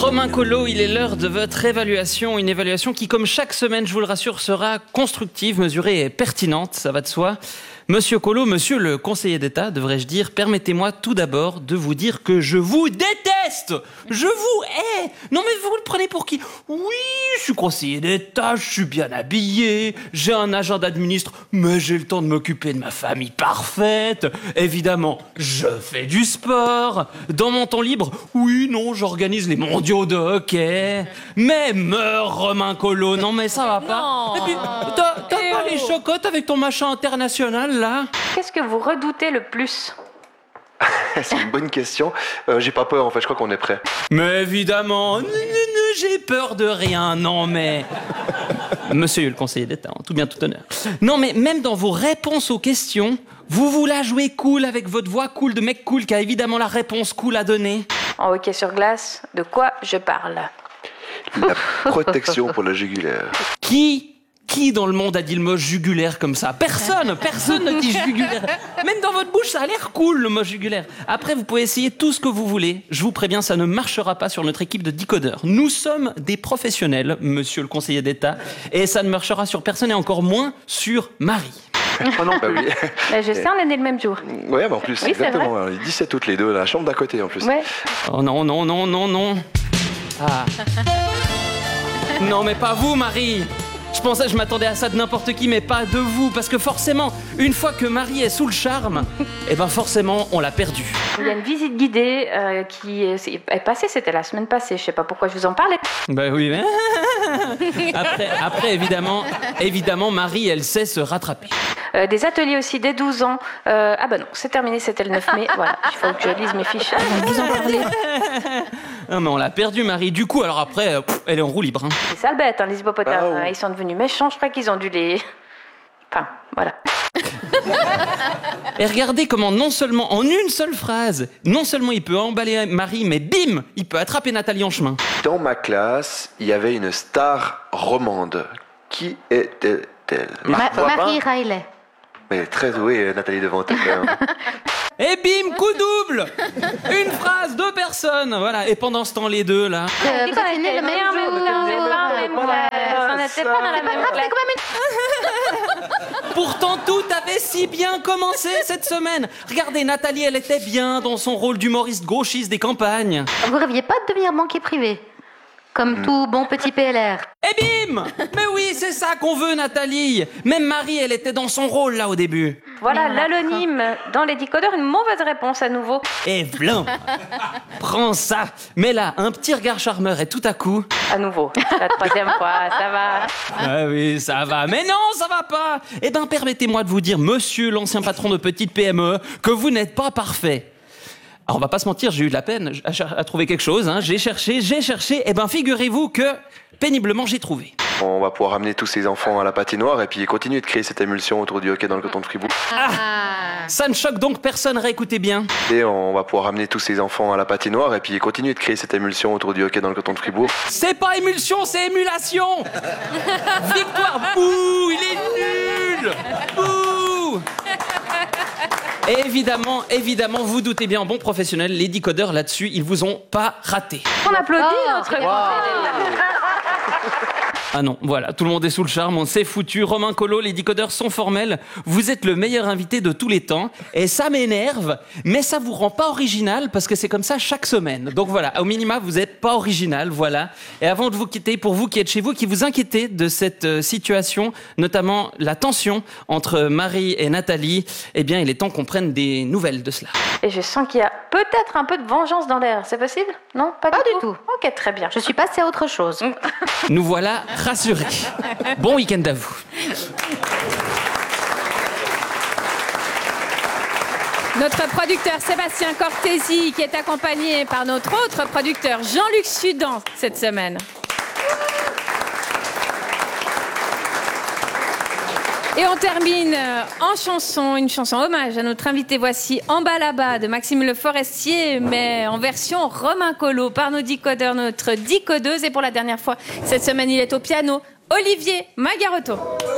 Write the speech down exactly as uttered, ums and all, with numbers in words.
Romain Colo, il est l'heure de votre évaluation. Une évaluation qui, comme chaque semaine, je vous le rassure, sera constructive, mesurée et pertinente, ça va de soi. Monsieur Colo, monsieur le conseiller d'État, devrais-je dire, permettez-moi tout d'abord de vous dire que je vous déteste. Je vous hais. Non mais vous le prenez pour qui? Oui, je suis conseiller d'État, je suis bien habillé, j'ai un agenda de ministre, mais j'ai le temps de m'occuper de ma famille parfaite. Évidemment, je fais du sport. Dans mon temps libre, oui, non, j'organise les mondiaux de hockey. Mais meurs, Romain Colo, non mais ça va pas. Non. Et puis, t'as, t'as pas les chocottes avec ton machin international là? Qu'est-ce que vous redoutez le plus? C'est une bonne question. Euh, j'ai pas peur en fait, je crois qu'on est prêt. Mais évidemment, n- n- n- j'ai peur de rien, non mais... Monsieur le conseiller d'État, hein, tout bien, tout honneur. Non mais même dans vos réponses aux questions, vous vous la jouez cool avec votre voix cool de mec cool qui a évidemment la réponse cool à donner. En hockey sur glace, de quoi je parle? La protection pour la jugulaire. Qui Qui dans le monde a dit le mot jugulaire comme ça? Personne, personne ne dit jugulaire. Même dans votre bouche, ça a l'air cool le mot jugulaire. Après, vous pouvez essayer tout ce que vous voulez. Je vous préviens, ça ne marchera pas sur notre équipe de décodeurs. Nous sommes des professionnels, monsieur le conseiller d'État, et ça ne marchera sur personne et encore moins sur Marie. Oh non, bah oui. Là, je sais, on est né le même jour. Ouais, bah en plus, Oui, c'est exactement. Les dix-sept toutes les deux, la chambre d'à côté en plus. Ouais. Oh non, non, non, non, non. Ah. Non, mais pas vous, Marie. Je pensais, je m'attendais à ça de n'importe qui, mais pas de vous, parce que forcément, une fois que Marie est sous le charme, eh ben forcément, on l'a perdue. Il y a une visite guidée euh, qui est, est passée, c'était la semaine passée. Je sais pas pourquoi je vous en parlais. Ben oui, mais... Après, après évidemment, évidemment, Marie, elle sait se rattraper. Euh, des ateliers aussi dès douze ans. Euh, ah bah non, c'est terminé, c'était le neuf mai. Voilà, il faut que je lise mes fiches. Vous en parlez. Non, mais on l'a perdue, Marie. Du coup, alors après, pff, elle est en roue libre. Hein. C'est sale bête, hein, les hippopotames. Ah, oui. Ils sont devenus méchants, je crois qu'ils ont dû les... Enfin, voilà. Et regardez comment non seulement, en une seule phrase, non seulement il peut emballer Marie, mais bim, il peut attraper Nathalie en chemin. Dans ma classe, il y avait une star romande. Qui était-elle? Ma- Marc Boivin. Marie Riley. Mais elle est très douée, Nathalie Devant. Quand même. Et bim, coup double. Une phrase, deux personnes. Voilà. Et pendant ce temps, les deux, là... Euh, vous êtes nés le même jour. On n'était pas dans la même Grave, classe. c'est quand même une... Pourtant, tout avait si bien commencé cette semaine. Regardez, Nathalie, elle était bien dans son rôle d'humoriste gauchiste des campagnes. Vous rêviez pas de devenir banquier privé? Comme tout bon petit P L R. Et bim! Mais oui, c'est ça qu'on veut, Nathalie. Même Marie, elle était dans son rôle, là, au début. Voilà, l'anonyme dans les décodeurs, une mauvaise réponse à nouveau. Et v'là. Prends ça. Mais là, un petit regard charmeur et tout à coup... À nouveau, la troisième fois, ça va. Ah oui, ça va. Mais non, ça va pas. Eh ben, permettez-moi de vous dire, monsieur l'ancien patron de petite P M E, que vous n'êtes pas parfait. Alors, on va pas se mentir, j'ai eu de la peine à, cher- à trouver quelque chose. Hein. J'ai cherché, j'ai cherché. Eh ben, figurez-vous que, péniblement, j'ai trouvé. On va pouvoir amener tous ces enfants à la patinoire et puis continuer de créer cette émulsion autour du hockey dans le canton de Fribourg. Ça ne choque donc personne, réécoutez bien. Et on va pouvoir amener tous ces enfants à la patinoire et puis continuer de créer cette émulsion autour du hockey dans le canton de Fribourg. C'est pas émulsion, c'est émulation. Victoire. Bouh, il est nul. Bouh. Et évidemment, évidemment, vous doutez bien, bon professionnel, les décodeurs là-dessus, ils vous ont pas raté. On applaudit Oh, notre wow. Ah non, voilà, tout le monde est sous le charme, on s'est foutu. Romain Colo, les décodeurs sont formels. Vous êtes le meilleur invité de tous les temps. Et ça m'énerve, mais ça vous rend pas original parce que c'est comme ça chaque semaine. Donc voilà, au minima, vous êtes pas original, voilà. Et avant de vous quitter, pour vous qui êtes chez vous, qui vous inquiétez de cette euh, situation, notamment la tension entre Marie et Nathalie, eh bien, il est temps qu'on prenne des nouvelles de cela. Et je sens qu'il y a peut-être un peu de vengeance dans l'air. C'est possible? Non? Pas, Pas du, du tout. tout. Ok, très bien. Je suis passée à autre chose. Nous voilà rassurés. Bon week-end à vous. Notre producteur Sébastien Cortési, qui est accompagné par notre autre producteur Jean-Luc Sudan cette semaine. Et on termine en chanson, une chanson hommage à notre invité. Voici En bas là-bas de Maxime Le Forestier, mais en version Romain Colo par nos décodeurs, notre décodeuse. Et pour la dernière fois, cette semaine, il est au piano, Olivier Magarotto.